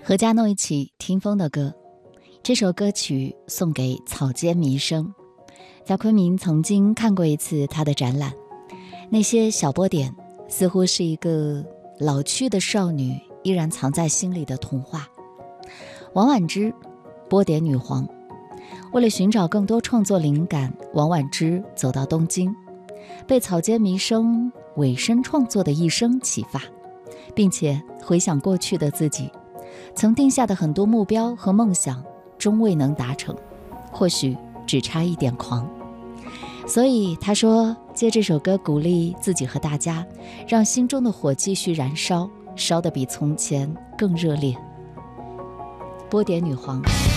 和佳诺一起听风的歌，这首歌曲送给草间弥生。在昆明曾经看过一次他的展览，那些小波点似乎是一个老去的少女依然藏在心里的童话。王婉之，波点女皇。为了寻找更多创作灵感，王婉之走到东京，被草间弥生尾声创作的一生启发，并且回想过去的自己，曾定下的很多目标和梦想终未能达成，或许只差一点狂。所以他说，借这首歌鼓励自己和大家，让心中的火继续燃烧，烧得比从前更热烈。波点女皇。